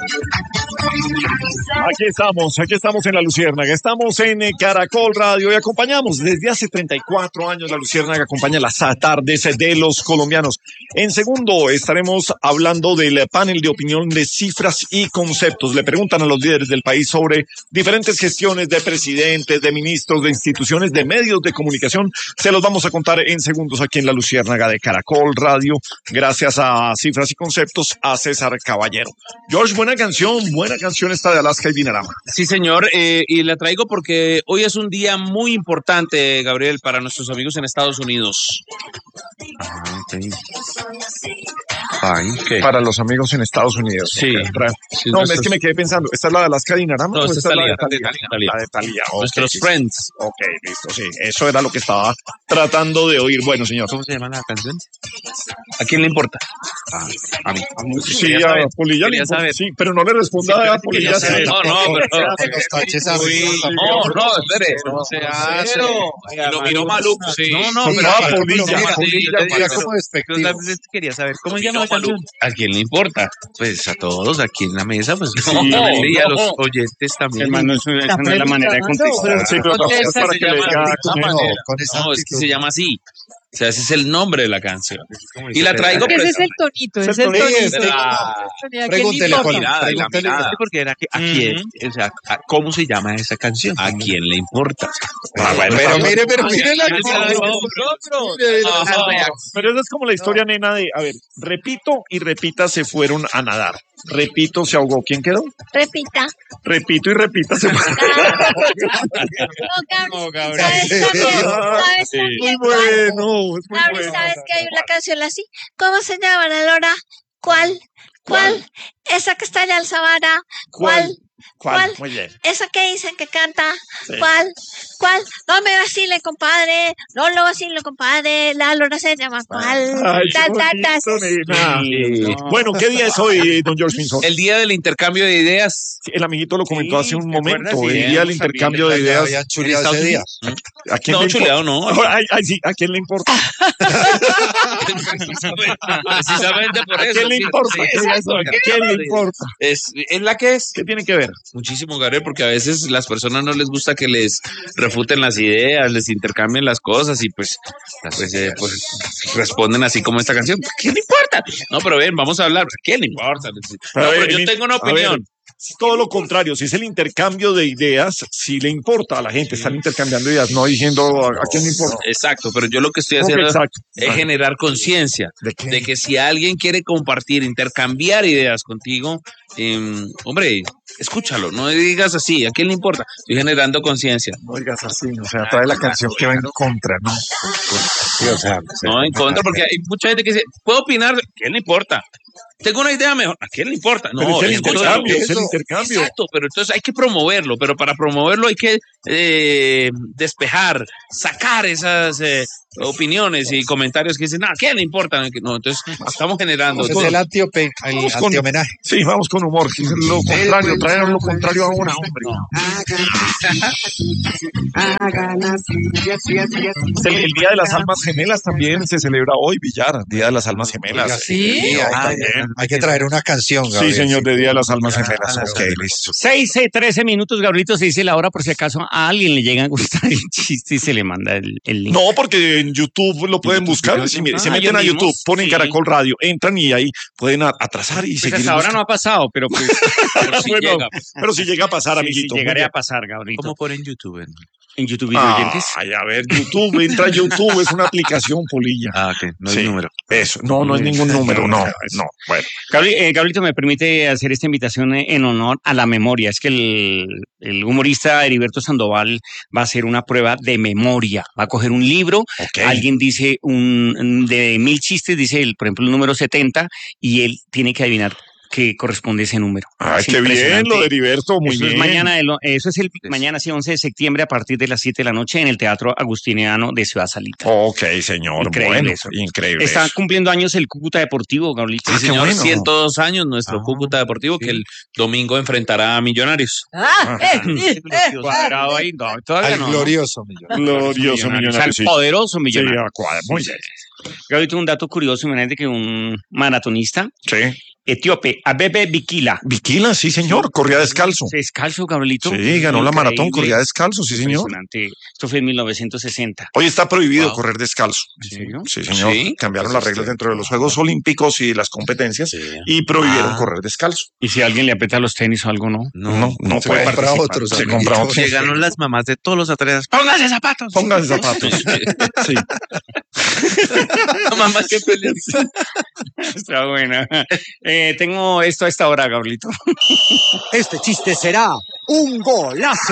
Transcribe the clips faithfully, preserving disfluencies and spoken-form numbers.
Aquí estamos, aquí estamos en La Luciérnaga, estamos en eh, Caracol Radio y acompañamos desde hace treinta y cuatro años La Luciérnaga acompaña las tardes de los colombianos. En segundo estaremos hablando del panel de opinión de cifras y conceptos. Le preguntan a los líderes del país sobre diferentes gestiones de presidentes, de ministros, de instituciones, de medios de comunicación. Se los vamos a contar en segundos aquí en La Luciérnaga de Caracol Radio, gracias a Cifras y Conceptos, a César Caballero. George, buena canción, buena canción esta de Alaska y Dinarama. Sí, señor, eh, y la traigo porque hoy es un día muy importante, Gabriel, para nuestros amigos en Estados Unidos. Ah, okay. Ay, ¿qué? Para los amigos en Estados Unidos. Sí. Okay. sí no, es que me quedé pensando, ¿esta es la de Alaska y Dinarama? No, esta, esta es la de Talía. Talía. La de Talía. Okay, nuestros sí. friends. Ok, listo, sí. Eso era lo que estaba tratando de oír. Bueno, señor. ¿Cómo se llama la canción? ¿A quién le importa? Ah, a mí. A mí. Sí, Sí, a saber. Polilla le importa. Sí, pero no le responda sí, a Polilla. Sí. No, no, pero... Los taches a Uy, no, no, espere. No se hace. Lo miró maluco, sí. No, no, pero pero Polilla. Polilla como despectivo. Quería saber, ¿cómo llama la canción? ¿A quién le importa? Pues a todos aquí en la mesa, pues Sí, y a los oyentes también. Hermano, eso, esa no es la manera de contestar. Sí, pero es para que le diga. No, es que se llama así. O sea, ese es el nombre de la canción. Y la traigo Porque ese es el tonito, ese es el tonito. Pregúntele, la Juan, mirada, la pregúntele. mirada. Porque era que, ¿a quién? O sea, ¿a ¿cómo se llama esa canción? ¿A quién le importa? Ah, bueno, Pero mire, pero mire la Pero esa es como la historia, nena, de, a ver, repito y repita se fueron a nadar. Repito, se ahogó. ¿Quién quedó? Repita. Repito y repita se fueron. No, Gabriel. ¿Sabes también? ¿Sabes Sí. también? Muy bueno, es muy Gabriel, bueno. ¿sabes que hay una canción así? ¿Cómo se llama, Lora? ¿Cuál? ¿Cuál? Esa que está allá en Sabana. ¿Cuál? ¿Cuál? Muy bien. Esa que dicen que canta. Sí. ¿Cuál? ¿Cuál? No me vacile, compadre. No lo vacile, compadre. La Lora se llama ¿cuál? Ay, Ta, qué ta, ta. bonito, nena. Sí. Bueno, ¿qué día es hoy, don George Pinzón? El día del intercambio de ideas. El amiguito lo comentó Sí, hace un ¿te acuerdas? momento, Sí, el día del hemos intercambio de Ya ideas. había chuleado ese día. ¿A quién No, le importa? chuleado no. Ay, ay, sí, ¿a quién le importa? Precisamente por ¿A eso. quién le importa? Sí, exacto. ¿A quién le importa? Es, es la que es. ¿Qué tiene que ver? Muchísimo, Gabriel, porque a veces las personas no les gusta que les refuten las ideas, les intercambien las cosas y pues, pues, eh, pues responden así como esta canción. ¿A quién le importa? No, pero ven, vamos a hablar. ¿A quién le importa? No, A ver, pero yo el- tengo una a ver, opinión. todo lo contrario, si es el intercambio de ideas, si le importa a la gente, están intercambiando ideas, no diciendo a, a quién le importa. Exacto, pero yo lo que estoy Ok, haciendo exacto. es generar conciencia ¿De qué? de que si alguien quiere compartir, intercambiar ideas contigo, eh, hombre, escúchalo, no digas así, ¿a quién le importa? Estoy generando conciencia. No digas así, o sea, trae la canción que va en contra, ¿no? Sí, o sea, No en contra, porque hay mucha gente que dice, ¿puedo opinar? ¿A quién le importa? Tengo una idea mejor. ¿A quién le importa? No, pero es el escúchalo. intercambio, es el eso. intercambio. Exacto, pero entonces hay que promoverlo, pero para promoverlo hay que eh, despejar, sacar esas eh, opiniones y comentarios que dicen, no, ¿a quién le importa? No, entonces estamos generando. Es el antiope, el Vamos con- antihomenaje. Sí, vamos con humor, que es lo contrario, traer lo contrario ahora, hombre. Es el, el Día de las Almas Gemelas también se celebra hoy, Villar, Día de las Almas Gemelas. Sí, hay, Ah, que- bien. hay que traer una canción, Sí, Gabriel. señor, de Día de las Almas Gemelas. Ok, listo. seis, trece minutos, Gabrielito, se dice la hora por si acaso a alguien le llega a gustar el chiste y se le manda el, el link. No, porque en YouTube lo pueden buscar. Si me- se Ah, meten a ellos YouTube, mismos, ponen sí. Caracol Radio, entran y ahí pueden a- atrasar y Pues seguir. hasta ahora buscando. no ha pasado, pero pues Pero sí Bueno, llega. pero si llega a pasar, sí, sí, amiguito. muy llegaré bien. a pasar, Gabrielito. ¿Cómo ponen YouTube? En YouTube video oyentes. Ay, a ver, YouTube, entra a YouTube, es una aplicación, Polilla. Ah, ok, no Sí. hay número. Eso, no, no es ningún número, no, no. Bueno, Gabri- eh, Gabrielito, me permite hacer esta invitación en honor a la memoria. Es que el, el humorista Heriberto Sandoval va a hacer una prueba de memoria. Va a coger un libro, ok. alguien dice un de mil chistes, dice el, por ejemplo el número setenta, y él tiene que adivinar qué corresponde ese número. Ay, Es qué bien, impresionante. lo de Heriberto, muy eso bien. Es mañana, del- eso es el mañana, sí, once de septiembre, a partir de las siete de la noche, en el Teatro Agustiniano de Ciudad Salita. Ok, señor, Increíble bueno, eso. increíble. Está eso. cumpliendo años el Cúcuta Deportivo, Gabrielito. Ah, Sí, qué señor, bueno. ciento dos años nuestro Ah, Cúcuta Deportivo, sí. que el domingo enfrentará a Millonarios. Ah, eh, eh, eh, Cuadrado ahí, no, todavía Al no. glorioso millón. Glorioso O sea, millonario, el sí. poderoso Sí, millonario. a cuadra, muy bien. Gabriel, un dato curioso, imagínate que un maratonista Sí. etíope, Abebe Bikila, Bikila, sí, señor. Corría descalzo. descalzo, Gabrielito. Sí, ganó la maratón, Increíble, corría descalzo, sí, señor. impresionante. Esto fue en mil novecientos sesenta. Hoy está prohibido Wow. correr descalzo. ¿En serio? Sí, señor. Sí. Cambiaron Pues las reglas este- dentro de los Juegos Olímpicos y las competencias Sí. y prohibieron Ah. correr descalzo. Y si alguien le aprieta los tenis o algo, ¿no? No, no, se puede puede. Compra participar. otros. Se amiguito. compra otros. Llegaron las mamás de todos los atletas. ¡Pónganse zapatos! Pónganse zapatos. Sí. Mamá, qué feliz. Está buena. Eh, tengo esto a esta hora, Gabrielito. Este chiste será un golazo.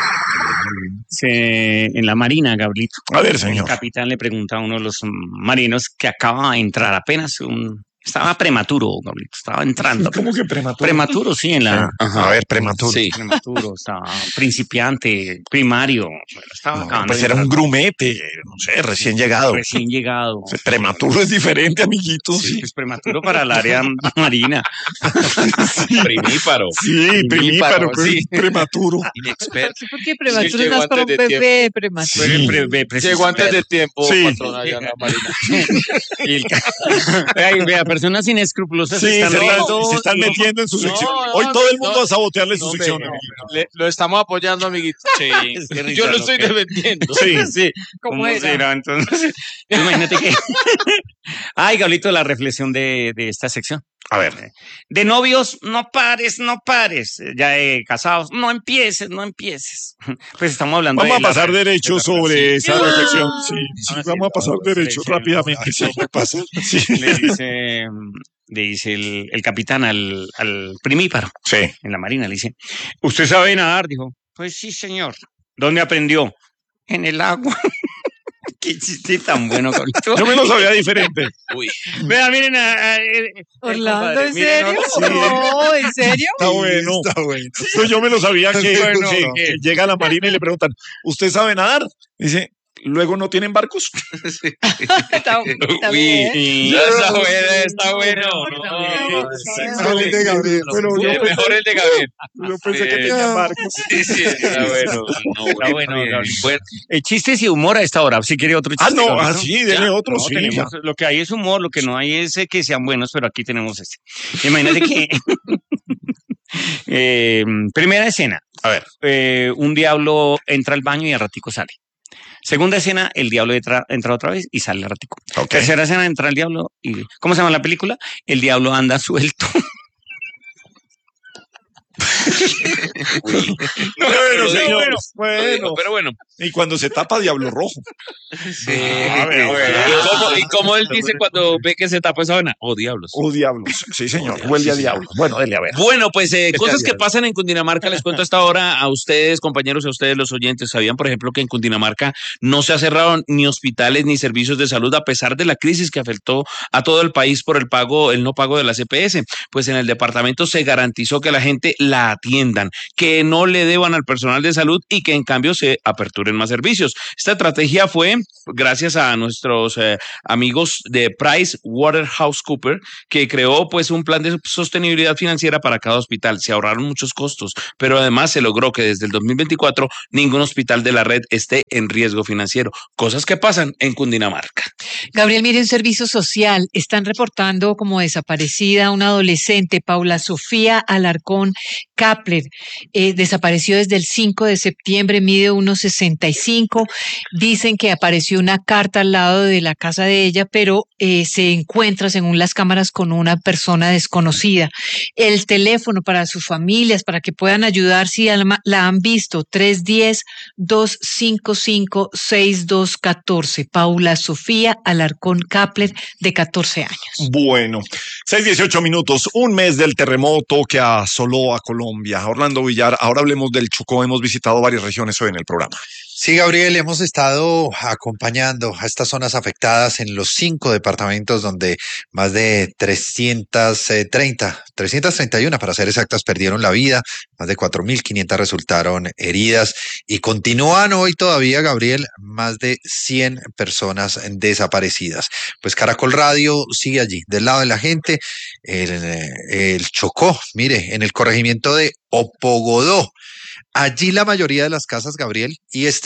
Se- en la Marina, Gabrielito. A ver, El señor. capitán le pregunta a uno de los marinos que acaba de entrar apenas un... Estaba prematuro, Gabrielito, estaba entrando. ¿Cómo que prematuro? Prematuro, sí, en la... Ah, a ver, prematuro. Sí. Prematuro, estaba principiante, primario. Estaba No, acabando pues de era un entrar. grumete, no sé, recién llegado. Recién llegado. Prematuro es diferente, amiguito. Sí, Sí, pues prematuro para el área marina. Primíparo. sí, primíparo, sí. prematuro. Inexperto. ¿Por qué prematuro llegó es más para un antes de bebé? Prematuro. Sí. Pre- pre- pre- Llegó antes del tiempo, Sí. patrón, allá en la Marina. Y el ca- Ay, vea, personas inescrupulosas Sí, se están están, riendo. se están metiendo en su No, sección. no, Hoy todo el no, mundo va a sabotearle su no, sección, hombre, amiguito. Le- lo estamos apoyando, amiguito. Sí, qué risa Yo lo lo estoy que- defendiendo. Sí. Sí, ¿Cómo ¿cómo era? será entonces? Imagínate que... Ay, Gablito, la reflexión de, de esta sección. A ver, De novios, no pares, no pares. Ya de casados, no empieces, no empieces. Pues estamos hablando vamos a de la- pasar derecho de la sobre relación. esa reflexión. Sí, sí, Ah, sí, vamos a pasar le derecho dice- rápidamente. Sí, pasa. Sí. Le dice, le dice el, el capitán al, al primíparo Sí. en la marina, le dice, ¿usted sabe nadar? Dijo, pues sí, señor. ¿Dónde aprendió? En el agua. Qué chiste tan bueno, Carlito. Yo me lo sabía diferente. Uy. Vea, miren a, a- eh, eh, Orlando, compadre, ¿en miren, serio? no, sí. No, ¿en serio? Está bueno. Está bueno. Esto yo me lo sabía que, Bueno, que- no. que llega a la marina y le preguntan, ¿usted sabe nadar? Dice, ¿luego no tienen barcos? Está, está Uy. bien. Y- Está bueno, está bueno. No, Mejor el de Gabriel. Bueno, yo Eh, pensé, mejor el de Gabriel. yo pensé que Sí. tenían barcos. Sí, sí, está bueno. No, Está bueno, bien. Gabriel. Bueno, Eh, chistes y humor a esta hora. Si quiere otro Ah, chiste. no, Gabrielito. así, dele Ya, otro, no, sí. tenemos- lo que hay es humor, lo que no hay es eh, que sean buenos, pero aquí tenemos este. Imagínate que. eh, primera escena. A ver. Eh, un diablo entra al baño y al ratico sale. Segunda escena, el diablo entra, entra otra vez y sale al ratico. Ok. Tercera escena, entra el diablo y... ¿Cómo se llama la película? El diablo anda suelto. uy. Bueno, Lo señor, digo, bueno, lo digo, pero bueno. Y cuando se tapa Diablo Rojo. Sí. A ver, a ver. ¿Y cómo, y cómo él dice cuando ve que se tapa esa vaina? Oh, diablos. Oh, diablos. Sí, señor. Huele a diablo. Bueno, dele a ver. Bueno, pues eh, cosas que diablo. pasan en Cundinamarca, les cuento hasta ahora a ustedes, compañeros, a ustedes los oyentes. ¿Sabían, por ejemplo, que en Cundinamarca no se ha cerrado ni hospitales ni servicios de salud a pesar de la crisis que afectó a todo el país por el pago, el no pago de la C P S? Pues en el departamento se garantizó que la gente la atiendan, que no le deban al personal de salud y que en cambio se aperturen más servicios. Esta estrategia fue gracias a nuestros eh, amigos de PricewaterhouseCoopers, que creó pues un plan de sostenibilidad financiera para cada hospital. Se ahorraron muchos costos, pero además se logró que desde el dos mil veinticuatro ningún hospital de la red esté en riesgo financiero. Cosas que pasan en Cundinamarca. Gabriel, mire, un servicio social. Están reportando como desaparecida una adolescente, Paula Sofía Alarcón Kapler. Eh, desapareció desde el cinco de septiembre, mide uno sesenta y cinco. Dicen que apareció una carta al lado de la casa de ella, pero eh, se encuentra, según las cámaras, con una persona desconocida. El teléfono para sus familias, para que puedan ayudar si alma- la han visto, tres uno cero, dos cinco cinco, seis dos uno cuatro. Paula Sofía Alarcón Kapler, de catorce años. Bueno, seis dieciocho minutos, un mes del terremoto que asoló a Colombia. Orlando Villar, ahora hablemos del Chocó. Hemos visitado varias regiones hoy en el programa. Sí, Gabriel, hemos estado acompañando a estas zonas afectadas en los cinco departamentos donde más de trescientas treinta, trescientas treinta y uno para ser exactas, perdieron la vida, más de cuatro mil quinientas resultaron heridas y continúan hoy todavía, Gabriel, más de cien personas desaparecidas. Pues Caracol Radio sigue allí, del lado de la gente, el, el Chocó, mire, en el corregimiento de Opogodó. Allí la mayoría de las casas, Gabriel, y este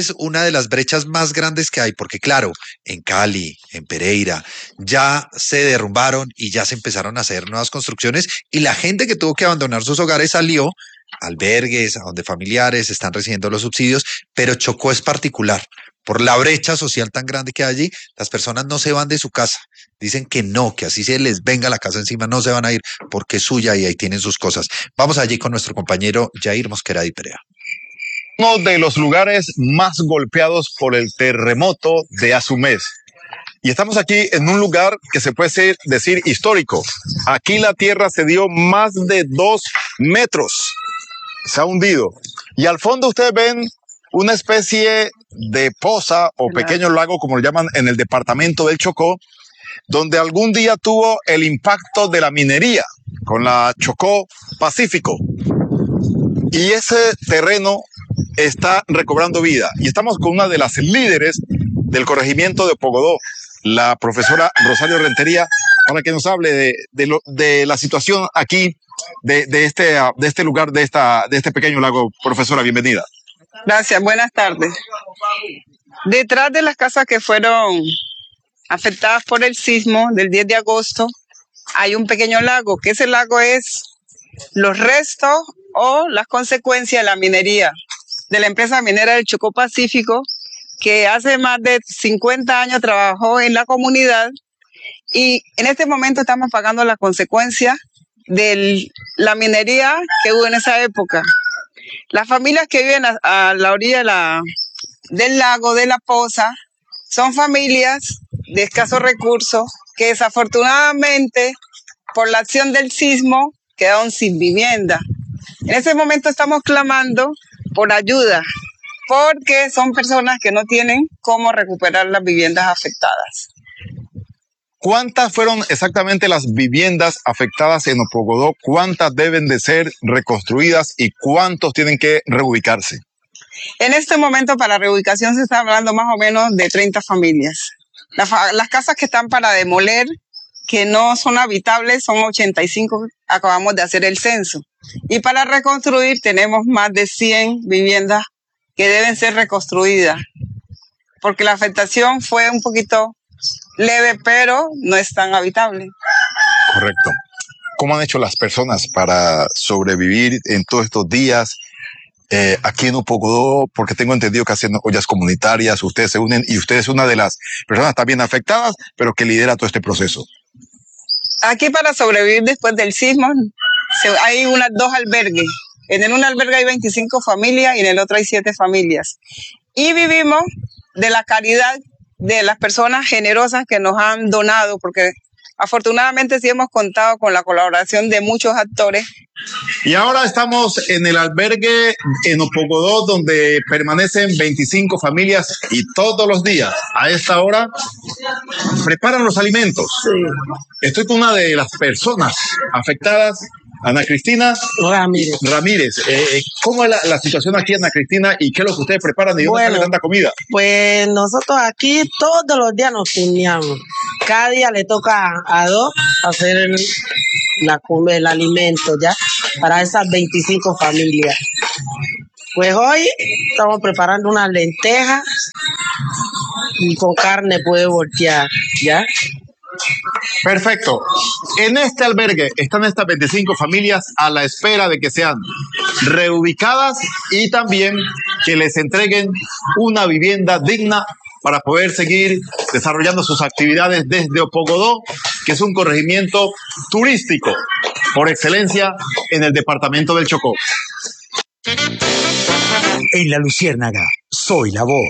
es una de las brechas más grandes que hay, porque claro, en Cali, en Pereira, ya se derrumbaron y ya se empezaron a hacer nuevas construcciones y la gente que tuvo que abandonar sus hogares salió a albergues, a donde familiares están recibiendo los subsidios, pero Chocó es particular. Por la brecha social tan grande que hay allí, las personas no se van de su casa. Dicen que no, que así se les venga la casa encima, no se van a ir porque es suya y ahí tienen sus cosas. Vamos allí con nuestro compañero Jair Mosquera Di Perea. Uno de los lugares más golpeados por el terremoto de hace un mes. Y estamos aquí en un lugar que se puede decir histórico. Aquí la tierra se dio más de dos metros. Se ha hundido. Y al fondo ustedes ven una especie de poza o pequeño lago, como lo llaman en el departamento del Chocó, donde algún día tuvo el impacto de la minería con la Chocó Pacífico. Y ese terreno está recobrando vida. Y estamos con una de las líderes del corregimiento de Opogodó, la profesora Rosario Rentería, para que nos hable de, de, lo, de la situación aquí, de, de, este, de este lugar, de, esta, de este pequeño lago. Profesora, bienvenida. Gracias, buenas tardes. Detrás de las casas que fueron afectadas por el sismo del diez de agosto, hay un pequeño lago, que ese lago es los restos o las consecuencias de la minería, de la empresa minera del Chocó Pacífico, que hace más de cincuenta años trabajó en la comunidad y en este momento estamos pagando las consecuencias de la minería que hubo en esa época. Las familias que viven a, a la orilla de la, del lago, de la poza, son familias de escasos recursos que desafortunadamente por la acción del sismo quedaron sin vivienda. En ese momento estamos clamando por ayuda porque son personas que no tienen cómo recuperar las viviendas afectadas. ¿Cuántas fueron exactamente las viviendas afectadas en Opogodó? ¿Cuántas deben de ser reconstruidas y cuántos tienen que reubicarse? En este momento para reubicación se está hablando más o menos de treinta familias. Las, las casas que están para demoler, que no son habitables, son ochenta y cinco, acabamos de hacer el censo. Y para reconstruir tenemos más de cien viviendas que deben ser reconstruidas, porque la afectación fue un poquito leve, pero no es tan habitable. Correcto. ¿Cómo han hecho las personas para sobrevivir en todos estos días eh, aquí en Opogodó? Porque tengo entendido que hacen ollas comunitarias, ustedes se unen y usted es una de las personas también afectadas, pero que lidera todo este proceso. Aquí para sobrevivir después del sismo hay unas dos albergues. En el un albergue hay veinticinco familias y en el otro hay siete familias. Y vivimos de la caridad de las personas generosas que nos han donado, porque afortunadamente sí hemos contado con la colaboración de muchos actores. Y ahora estamos en el albergue en Opogodó, donde permanecen veinticinco familias y todos los días, a esta hora, preparan los alimentos. Sí. Estoy con una de las personas afectadas, Ana Cristina Ramírez. Ramírez. Eh, ¿Cómo es la, la situación aquí, Ana Cristina, y qué es lo que ustedes preparan y dónde bueno, sale tanta comida? Pues nosotros aquí todos los días nos turneamos. Cada día le toca a dos hacer el, la, el alimento ya para esas veinticinco familias. Pues hoy estamos preparando unas lentejas y con carne puede voltear, ¿ya? Perfecto. En este albergue están estas veinticinco familias a la espera de que sean reubicadas y también que les entreguen una vivienda digna para poder seguir desarrollando sus actividades desde Opogodó, que es un corregimiento turístico por excelencia en el departamento del Chocó. En La Luciérnaga, soy la voz.